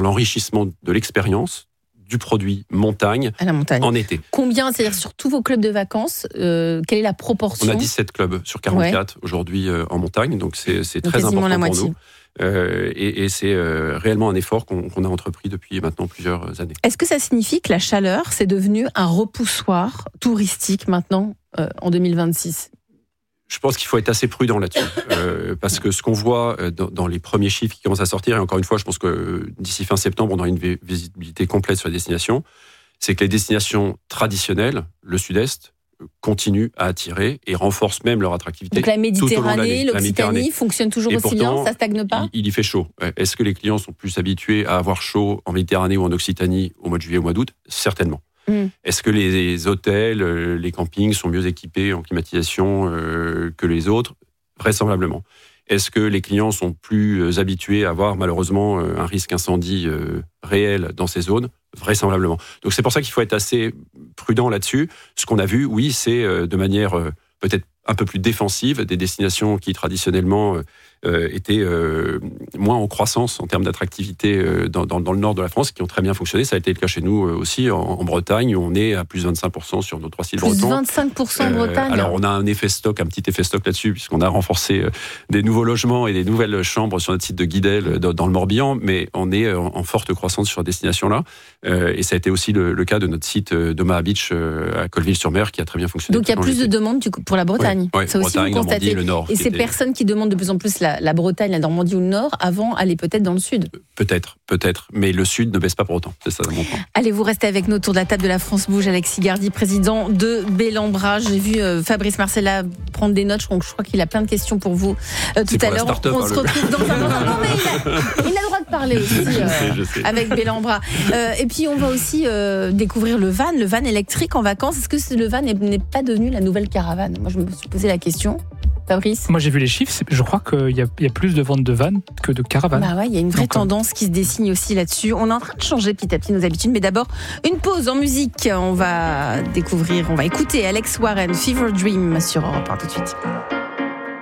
l'enrichissement de l'expérience du produit montagne, à la montagne en été. Combien, c'est-à-dire sur tous vos clubs de vacances, quelle est la proportion ? On a 17 clubs sur 44 aujourd'hui en montagne, donc c'est très important pour nous. Et c'est réellement un effort qu'on a entrepris depuis maintenant plusieurs années. Est-ce que ça signifie que la chaleur, c'est devenu un repoussoir touristique maintenant en 2026 ? Je pense qu'il faut être assez prudent là-dessus, parce que ce qu'on voit dans les premiers chiffres qui commencent à sortir, et encore une fois, je pense que d'ici fin septembre, on aura une visibilité complète sur les destinations, c'est que les destinations traditionnelles, le Sud-Est, continuent à attirer et renforcent même leur attractivité. Donc la Méditerranée, l'Occitanie fonctionne toujours aussi bien, ça stagne pas ? Il y fait chaud. Est-ce que les clients sont plus habitués à avoir chaud en Méditerranée ou en Occitanie au mois de juillet ou au mois d'août ? Certainement. Est-ce que les hôtels, les campings sont mieux équipés en climatisation que les autres ? Vraisemblablement. Est-ce que les clients sont plus habitués à avoir malheureusement un risque incendie réel dans ces zones ? Vraisemblablement. Donc c'est pour ça qu'il faut être assez prudent là-dessus. Ce qu'on a vu, oui, c'est de manière peut-être un peu plus défensive, des destinations qui traditionnellement étaient moins en croissance en termes d'attractivité dans le nord de la France, qui ont très bien fonctionné. Ça a été le cas chez nous aussi en Bretagne, où on est à plus 25% sur nos 3 sites bretons. Plus 25% en Bretagne. Alors on a un petit effet stock là-dessus, puisqu'on a renforcé des nouveaux logements et des nouvelles chambres sur notre site de Guidel dans le Morbihan, mais on est en forte croissance sur la destination-là. Et ça a été aussi le cas de notre site d'Omaha Beach à Colville-sur-Mer, qui a très bien fonctionné. Donc il y a plus de demandes pour la Bretagne. Oui, ça aussi, Bretagne, vous constatez. Normandie, le Nord. Et ces personnes qui demandent de plus en plus la Bretagne, la Normandie ou le Nord, avant allaient peut-être dans le Sud. Peut-être. Mais le Sud ne baisse pas pour autant. C'est ça mon point. Allez, vous restez avec nous autour de la table de la France Bouge. Alexis Gardy, président de Bellambra. J'ai vu Fabrice Marcella prendre des notes. Donc je crois qu'il a plein de questions pour vous tout à l'heure. On se retrouve dans un moment. Non, mais il a le droit de parler aussi je sais. avec Bellambra. Et puis on va aussi découvrir le van électrique en vacances. Est-ce que le van n'est pas devenu la nouvelle caravane ? Moi, je me suis posé la question. Fabrice ? Moi, j'ai vu les chiffres. Je crois qu'il y a plus de ventes de vannes que de caravanes. Bah ouais, il y a une vraie tendance qui se dessine aussi là-dessus. On est en train de changer petit à petit nos habitudes, mais d'abord une pause en musique. On va écouter Alex Warren, Fever Dream sur Europe 1 tout de suite.